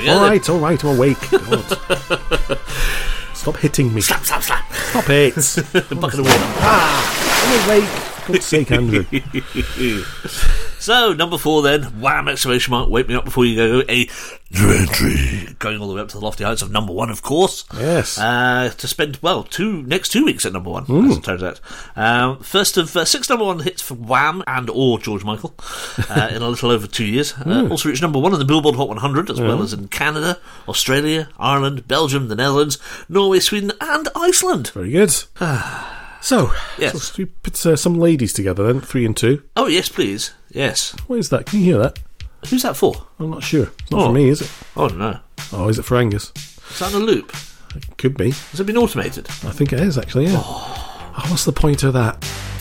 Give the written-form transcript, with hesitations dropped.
we go. All right, I'm awake. God. Stop hitting me. Slap. Stop it. Bucket of water. I'm awake. For God's sake, Andrew. So, number 4 then, wham, exclamation mark, wake me up before you go, a entry, going all the way up to the lofty heights of number 1, of course. Yes. To spend, next 2 weeks at number 1, as it turns out. First of 6 number 1 hits for Wham and or George Michael in a little over 2 years. Also reached number 1 on the Billboard Hot 100, as well as in Canada, Australia, Ireland, Belgium, the Netherlands, Norway, Sweden, and Iceland. Very good. So, Yes. so we put some ladies together then, 3 and 2. Oh, yes, please. Yes. What is that? Can you hear that? Who's that for? I'm not sure. It's not for me, is it? Oh, no. Oh, is it for Angus? Is that in a loop? It could be. Has it been automated? I think it is, actually, yeah. Oh, what's the point of that?